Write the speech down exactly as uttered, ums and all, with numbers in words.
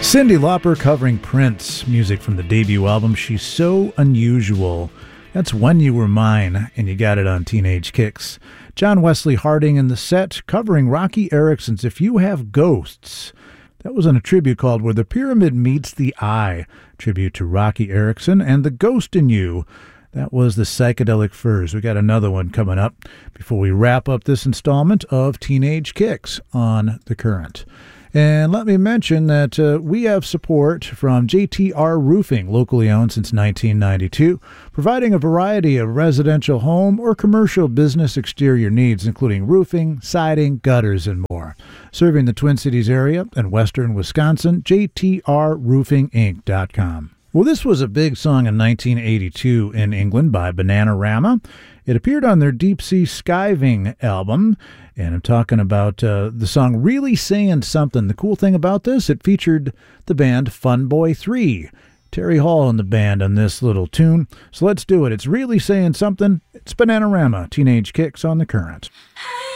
Cyndi Lauper covering Prince, music from the debut album She's So Unusual. That's When You Were Mine, and you got it on Teenage Kicks. John Wesley Harding in the set, covering Rocky Erickson's If You Have Ghosts. That was on a tribute called Where the Pyramid Meets the Eye, tribute to Rocky Erickson and The Ghost in You. That was the Psychedelic Furs. We got another one coming up before we wrap up this installment of Teenage Kicks on The Current. And let me mention that uh, we have support from J T R Roofing, locally owned since nineteen ninety-two, providing a variety of residential home or commercial business exterior needs, including roofing, siding, gutters, and more. Serving the Twin Cities area and western Wisconsin, J T R roofing inc dot com. Well, this was a big song in nineteen eighty-two in England by Bananarama. It appeared on their Deep Sea Skiving album, and I'm talking about uh, the song Really Saying Something. The cool thing about this, it featured the band Fun Boy three. Terry Hall and the band on this little tune. So let's do it. It's Really Saying Something. It's Bananarama, Teenage Kicks on The Current. Hey.